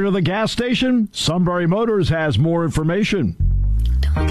to the gas station? Sunbury Motors has more information.